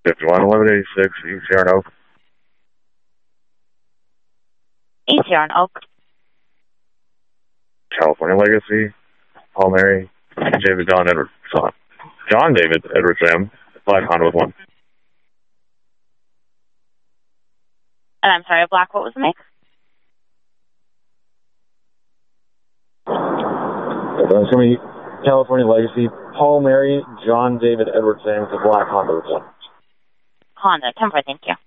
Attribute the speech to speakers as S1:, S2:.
S1: 511186, ECR and Oak.
S2: ECR and Oak.
S1: California Legacy, Paul Mary, David John Edward, John David Edward Sam, Black Honda with 1.
S2: And I'm sorry, Black, what was the make?
S1: It's going to be California Legacy, Paul Mary, John David Edward Sam, Black Honda with 1.
S2: Honda, 10-4, thank you.